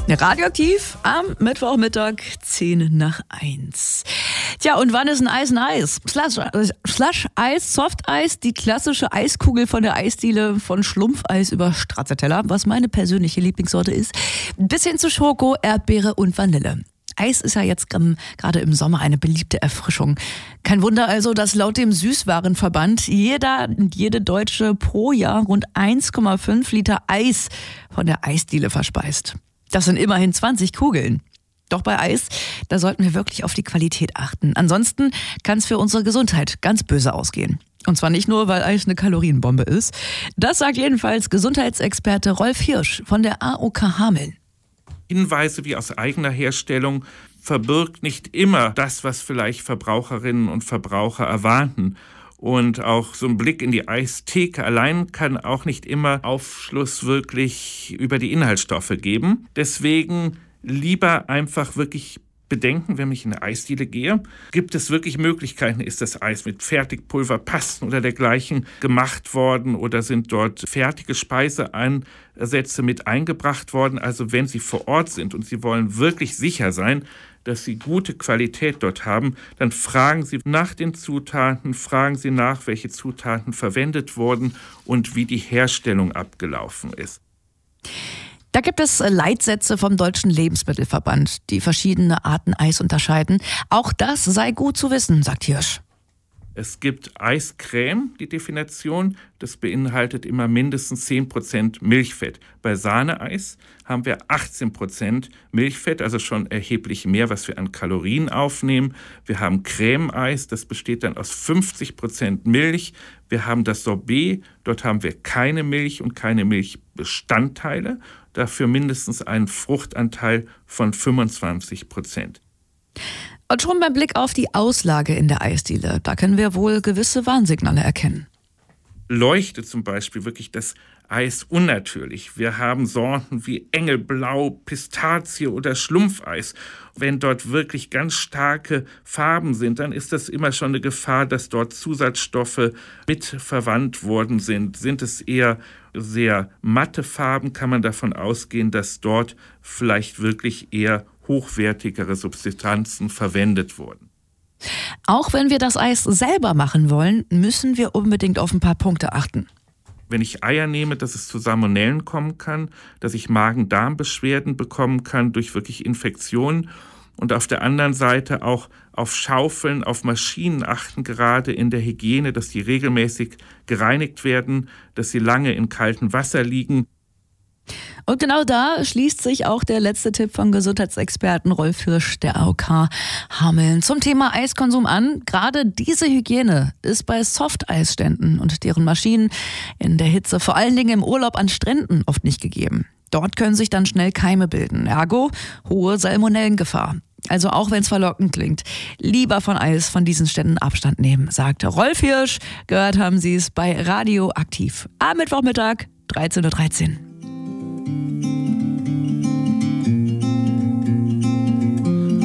Radioaktiv am Mittwochmittag 10:10. Tja, und wann ist ein Eis ein Eis? Slush-Eis, Soft-Eis, die klassische Eiskugel von der Eisdiele, von Schlumpfeis über Stracciatella, was meine persönliche Lieblingssorte ist, bis hin zu Schoko, Erdbeere und Vanille. Eis ist ja jetzt gerade im Sommer eine beliebte Erfrischung. Kein Wunder also, dass laut dem Süßwarenverband jeder und jede Deutsche pro Jahr rund 1,5 Liter Eis von der Eisdiele verspeist. Das sind immerhin 20 Kugeln. Doch bei Eis, da sollten wir wirklich auf die Qualität achten. Ansonsten kann es für unsere Gesundheit ganz böse ausgehen. Und zwar nicht nur, weil Eis eine Kalorienbombe ist. Das sagt jedenfalls Gesundheitsexperte Rolf Hirsch von der AOK Hameln. Hinweise wie aus eigener Herstellung verbirgt nicht immer das, was vielleicht Verbraucherinnen und Verbraucher erwarten. Und auch so ein Blick in die Eistheke allein kann auch nicht immer Aufschluss wirklich über die Inhaltsstoffe geben. Deswegen lieber einfach wirklich bedenken, wenn ich in eine Eisdiele gehe, gibt es wirklich Möglichkeiten? Ist das Eis mit Fertigpulver, Pasten oder dergleichen gemacht worden oder sind dort fertige Speiseansätze mit eingebracht worden? Also wenn Sie vor Ort sind und Sie wollen wirklich sicher sein, dass Sie gute Qualität dort haben, dann fragen Sie nach den Zutaten, fragen Sie nach, welche Zutaten verwendet wurden und wie die Herstellung abgelaufen ist. Da gibt es Leitsätze vom Deutschen Lebensmittelverband, die verschiedene Arten Eis unterscheiden. Auch das sei gut zu wissen, sagt Hirsch. Es gibt Eiscreme, die Definition, das beinhaltet immer mindestens 10% Milchfett. Bei Sahneeis haben wir 18% Milchfett, also schon erheblich mehr, was wir an Kalorien aufnehmen. Wir haben Creme-Eis, das besteht dann aus 50% Milch. Wir haben das Sorbet, dort haben wir keine Milch und keine Milchbestandteile, dafür mindestens einen Fruchtanteil von 25%. Und schon beim Blick auf die Auslage in der Eisdiele, da können wir wohl gewisse Warnsignale erkennen. Leuchtet zum Beispiel wirklich das Eis unnatürlich. Wir haben Sorten wie Engelblau, Pistazie oder Schlumpfeis. Wenn dort wirklich ganz starke Farben sind, dann ist das immer schon eine Gefahr, dass dort Zusatzstoffe mit verwandt worden sind. Sind es eher sehr matte Farben, kann man davon ausgehen, dass dort vielleicht wirklich eher hochwertigere Substanzen verwendet wurden. Auch wenn wir das Eis selber machen wollen, müssen wir unbedingt auf ein paar Punkte achten. Wenn ich Eier nehme, dass es zu Salmonellen kommen kann, dass ich Magen-Darm-Beschwerden bekommen kann durch wirklich Infektionen und auf der anderen Seite auch auf Schaufeln, auf Maschinen achten, gerade in der Hygiene, dass die regelmäßig gereinigt werden, dass sie lange in kaltem Wasser liegen. Und genau da schließt sich auch der letzte Tipp von Gesundheitsexperten Rolf Hirsch der AOK Hameln zum Thema Eiskonsum an. Gerade diese Hygiene ist bei Softeisständen und deren Maschinen in der Hitze, vor allen Dingen im Urlaub an Stränden, oft nicht gegeben. Dort können sich dann schnell Keime bilden, ergo hohe Salmonellengefahr. Also auch wenn es verlockend klingt, lieber von Eis von diesen Ständen Abstand nehmen, sagt Rolf Hirsch. Gehört haben Sie es bei Radioaktiv am Mittwochmittag 13:13 Uhr.